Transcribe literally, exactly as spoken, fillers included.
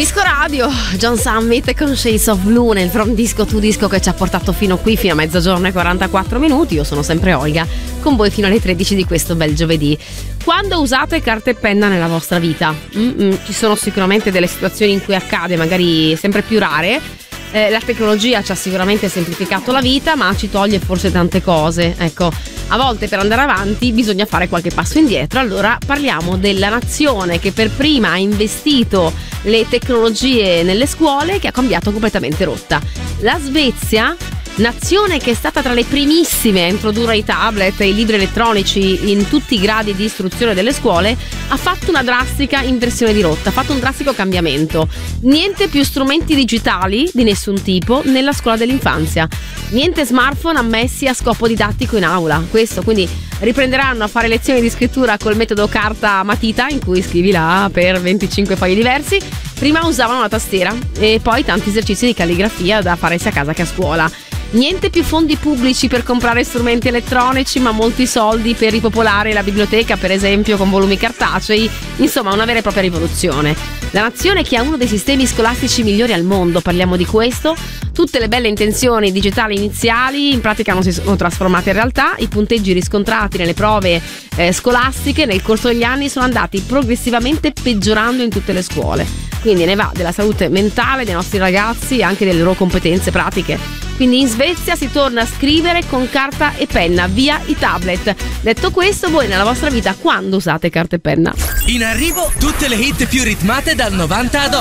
Disco Radio, John Summit con Shades of Blue nel From Disco to Disco che ci ha portato fino qui, fino a mezzogiorno e quarantaquattro minuti. Io sono sempre Olga, con voi fino alle tredici di questo bel giovedì. Quando usate carta e penna nella vostra vita? Mm-mm, ci sono sicuramente delle situazioni in cui accade, magari sempre più rare. Eh, la tecnologia ci ha sicuramente semplificato la vita, ma ci toglie forse tante cose. Ecco, a volte per andare avanti bisogna fare qualche passo indietro. Allora parliamo della nazione che per prima ha investito le tecnologie nelle scuole, che ha cambiato completamente rotta. La Svezia, nazione che è stata tra le primissime a introdurre i tablet e i libri elettronici in tutti i gradi di istruzione delle scuole, ha fatto una drastica inversione di rotta, ha fatto un drastico cambiamento. Niente più strumenti digitali di nessun tipo nella scuola dell'infanzia, niente smartphone ammessi a scopo didattico in aula. Questo, quindi riprenderanno a fare lezioni di scrittura col metodo carta matita, in cui scrivi la A per venticinque fogli diversi. Prima usavano la tastiera e poi tanti esercizi di calligrafia da fare sia a casa che a scuola. Niente più fondi pubblici per comprare strumenti elettronici, ma molti soldi per ripopolare la biblioteca, per esempio, con volumi cartacei. Insomma, una vera e propria rivoluzione. La nazione che ha uno dei sistemi scolastici migliori al mondo, parliamo di questo. Tutte le belle intenzioni digitali iniziali in pratica non si sono trasformate in realtà. I punteggi riscontrati nelle prove eh, scolastiche nel corso degli anni sono andati progressivamente peggiorando in tutte le scuole. Quindi ne va della salute mentale dei nostri ragazzi e anche delle loro competenze pratiche. Quindi in Svezia si torna a scrivere con carta e penna, via i tablet. Detto questo, voi nella vostra vita quando usate carta e penna? In arrivo tutte le hit più ritmate dal novanta ad oggi.